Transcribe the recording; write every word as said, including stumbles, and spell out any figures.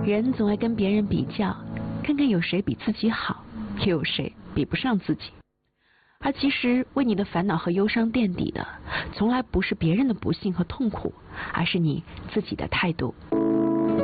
人总爱跟别人比较，看看有谁比自己好，又有谁比不上自己。而其实为你的烦恼和忧伤垫底的，从来不是别人的不幸和痛苦，而是你自己的态度。